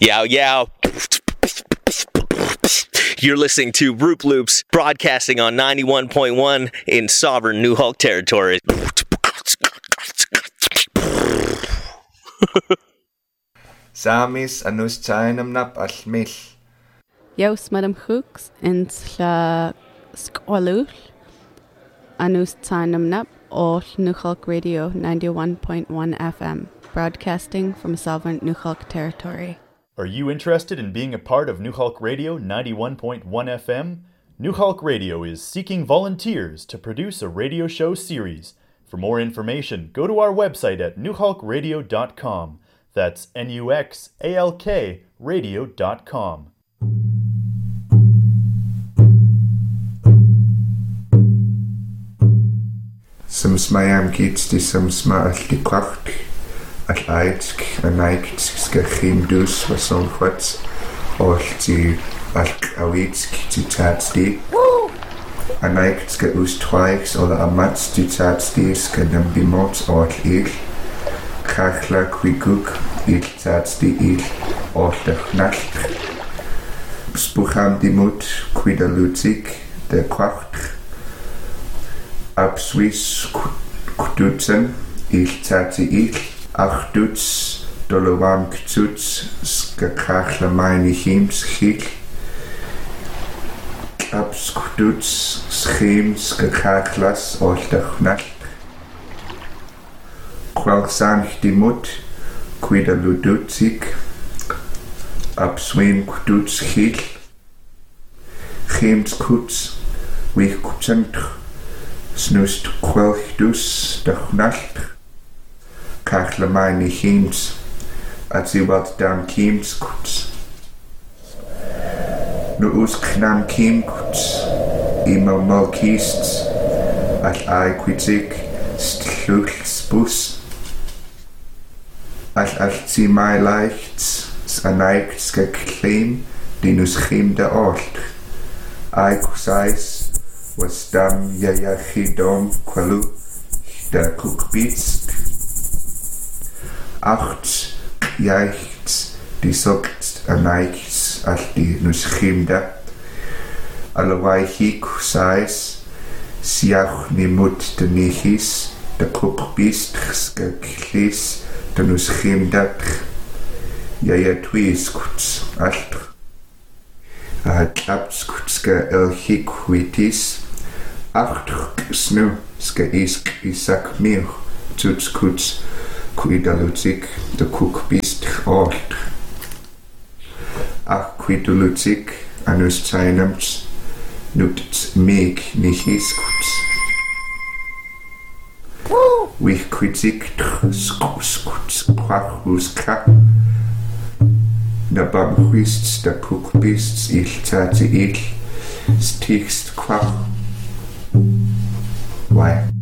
Yow, yow. You're listening to Roop Loops, broadcasting on 91.1 in sovereign New Hulk territory. Samis anus tainam nap almil. Jaus Madam Hooks in la Squalul anus tainam nap or New Hulk Radio 91.1 FM, broadcasting from sovereign New Hulk territory. Are you interested in being a part of New Hulk Radio 91.1 FM? New Hulk Radio is seeking volunteers to produce a radio show series. For more information, go to our website at newhulkradio.com. That's NUXALK radio.com. Samsmayam kids di samsma alliqart al-aitsk anaitsk skachimdus wasonquats olti al-awitsk titatsti anaitsk ustwaix ola amats titatsti skanambimots ol-il Kachla kwiguk il tatsti il ortachnalt spucham dimut kwidalutik de kwacht abswis kudutzen il tatsi il achduts dolowan ktuts skakachla maini hims hil abskuduts schim skakachlas ortachnalt Kwalsan dimut kwida ludutsik abswin kuduts hil chims kuts wich kutsent snust kwalchdus dachnalt kachlamani chims atziwat dam chims kuts nu us knam kim kuts imal malkists al kwitik stlulsbus Al-alti mai leichts, anaigt skakleim, dinus chim de ort. Aikusais, was dam yayachidom kwalu, da kukbitst. Acht jaichts, die sogt anaigts, alti nus chim da. Alawai hikusais, siach nimut de nichis, da kukbist skaklis, Danus chimdatch, yaya twiskuts altr. Tlapskutska elhikwitis, achtr snu ska isk isak mir, tutskuts kuidalutik, de kukbist altr. Kuidalutik, anus tainams, nuts mig nihiskuts. Wich kwitik skuts kwachluska Nabam hwists da kukbists il tati il Stigst kwach Why?